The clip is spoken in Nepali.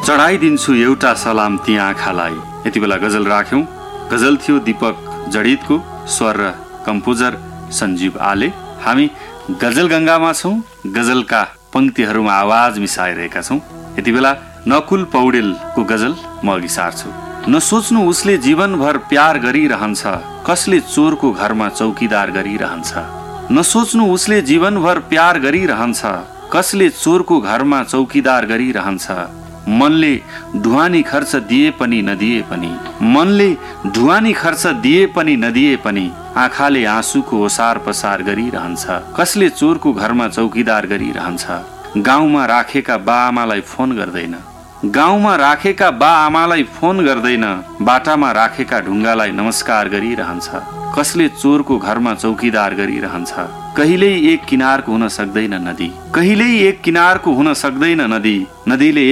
चढाइदिन्छु एउटा सलाम ती आँखालाई। यति बेला गजल राख्यौं। गजल थियो दीपक जडितको, स्वर र कम्पोजर सञ्जीव आले। हामी गजल गंगामा छौं, गजलका पंक्तिहरूमा आवाज मिसाइरहेका छौं। यति बेला नकुल पौडेलको गजल म अघि सार्छु। नसोच्नु उसले जीवनभर प्यार गरिरहन्छ, कसले चोरको घरमा चौकीदार गरिरहन्छ। नसोच्नु उसले जीवनभर प्यार गरिरहन्छ, कसले चोरको घरमा चौकीदार गरिरहन्छ। मनले ढुवानी खर्च दिए पनि नदिए पनि, मनले ढुवानी खर्च दिए पनि नदिए पनि, आँखाले आँसुको ओसार पसार गरिरहन्छ, कसले चोरको घरमा चौकीदार गरिरहन्छ। गाउँमा राखेका बा आमालाई फोन गर्दैन, गाउँमा राखेका बा आमालाई फोन गर्दैन, बाटामा राखेका ढुङ्गालाई नमस्कार गरिरहन्छ, कसले चोरको घरमा चौकीदार गरिरहन्छ। कहिल्यै एक किनारको हुन सक्दैन नदी, कहिल्यै एक किनारको हुन सक्दैन नदी, नदीले